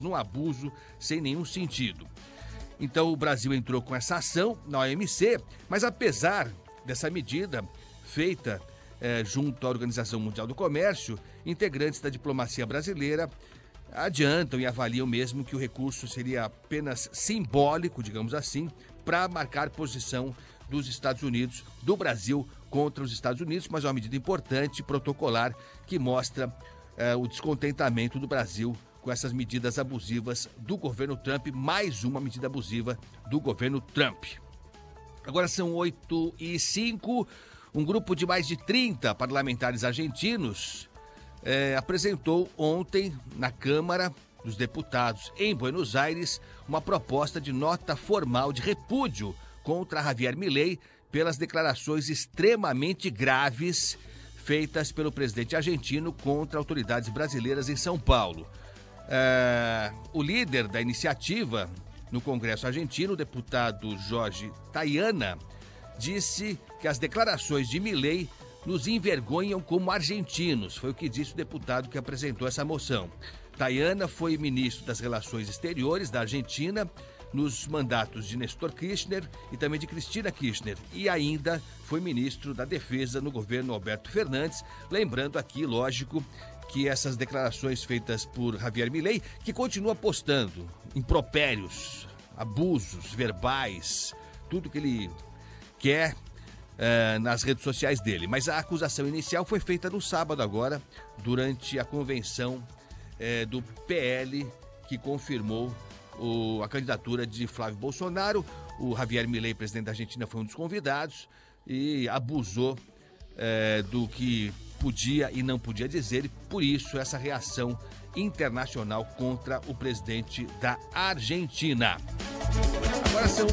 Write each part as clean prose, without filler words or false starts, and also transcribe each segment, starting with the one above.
num abuso sem nenhum sentido. Então o Brasil entrou com essa ação na OMC, mas apesar dessa medida feita junto à Organização Mundial do Comércio, integrantes da diplomacia brasileira adiantam e avaliam mesmo que o recurso seria apenas simbólico, digamos assim, para marcar posição dos Estados Unidos, do Brasil contra os Estados Unidos, mas é uma medida importante, protocolar, que mostra o descontentamento do Brasil com essas medidas abusivas do governo Trump, mais uma medida abusiva do governo Trump. Agora são 8h05, um grupo de mais de 30 parlamentares argentinos apresentou ontem na Câmara dos Deputados em Buenos Aires uma proposta de nota formal de repúdio contra Javier Milei pelas declarações extremamente graves feitas pelo presidente argentino contra autoridades brasileiras em São Paulo. O líder da iniciativa no Congresso argentino, o deputado Jorge Tayana, disse que as declarações de Milei nos envergonham como argentinos. Foi o que disse o deputado que apresentou essa moção. Tayana foi ministro das Relações Exteriores da Argentina nos mandatos de Néstor Kirchner e também de Cristina Kirchner. E ainda foi ministro da Defesa no governo Alberto Fernandes. Lembrando aqui, lógico, que essas declarações feitas por Javier Milei, que continua postando impropérios, abusos verbais, tudo que ele quer nas redes sociais dele. Mas a acusação inicial foi feita no sábado agora, durante a convenção do PL, que confirmou a candidatura de Flávio Bolsonaro. O Javier Milei, presidente da Argentina, foi um dos convidados e abusou do que podia e não podia dizer, e por isso essa reação internacional contra o presidente da Argentina. Agora são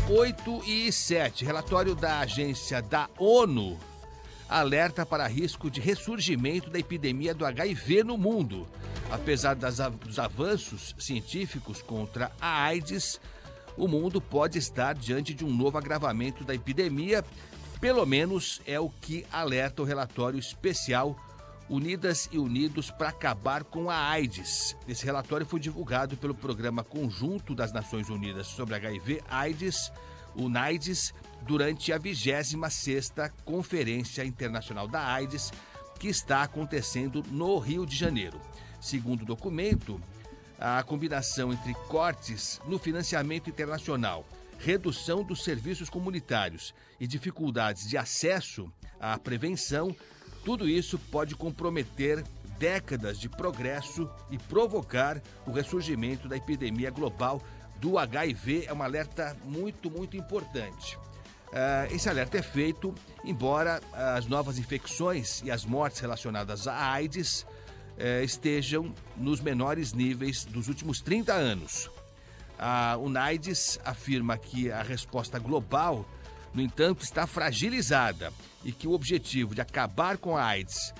8h07. Relatório da agência da ONU alerta para risco de ressurgimento da epidemia do HIV no mundo. Apesar dos avanços científicos contra a AIDS, o mundo pode estar diante de um novo agravamento da epidemia. Pelo menos é o que alerta o relatório especial Unidas e Unidos para acabar com a AIDS. Esse relatório foi divulgado pelo Programa Conjunto das Nações Unidas sobre HIV/AIDS, o UNAIDS, durante a 26ª Conferência Internacional da AIDS, que está acontecendo no Rio de Janeiro. Segundo o documento, a combinação entre cortes no financiamento internacional, redução dos serviços comunitários e dificuldades de acesso à prevenção, tudo isso pode comprometer décadas de progresso e provocar o ressurgimento da epidemia global do HIV. É um alerta muito, muito importante. Esse alerta é feito, embora as novas infecções e as mortes relacionadas à AIDS estejam nos menores níveis dos últimos 30 anos. A UNAIDS afirma que a resposta global, no entanto, está fragilizada e que o objetivo de acabar com a AIDS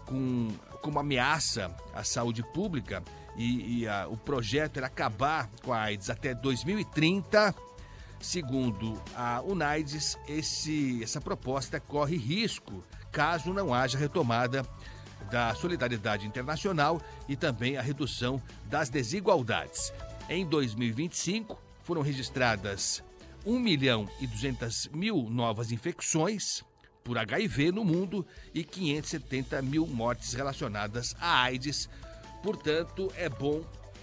como ameaça à saúde pública o projeto era acabar com a AIDS até 2030. Segundo a UNAIDS, essa proposta corre risco caso não haja retomada da solidariedade internacional e também a redução das desigualdades. Em 2025, foram registradas 1.200.000 novas infecções por HIV no mundo e 570.000 mortes relacionadas à AIDS. Portanto, é bom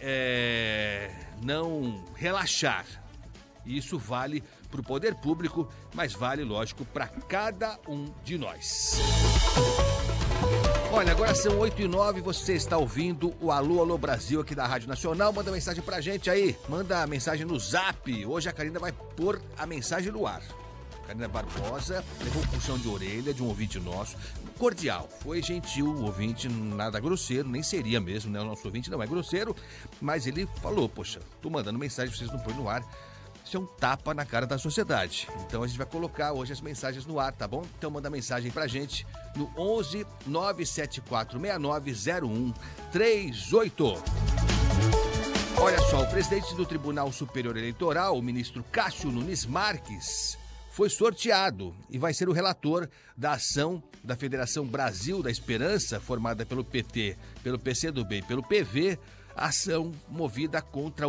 não relaxar. Isso vale para o poder público, mas vale, lógico, para cada um de nós. Olha, agora são 8h09, você está ouvindo o Alô, Alô Brasil aqui da Rádio Nacional. Manda mensagem pra gente aí, manda mensagem no Zap. Hoje a Karina vai pôr a mensagem no ar. Karina Barbosa levou um puxão de orelha de um ouvinte nosso, cordial, foi gentil, o ouvinte, nada grosseiro, nem seria mesmo, né? O nosso ouvinte não é grosseiro, mas ele falou, poxa, tô mandando mensagem, vocês não põem no ar. Isso é um tapa na cara da sociedade. Então a gente vai colocar hoje as mensagens no ar, tá bom? Então manda mensagem pra gente no 11 974 69 0138. Olha só, o presidente do Tribunal Superior Eleitoral, o ministro Cássio Nunes Marques, foi sorteado e vai ser o relator da ação da Federação Brasil da Esperança, formada pelo PT, pelo PCdoB e pelo PV, ação movida contra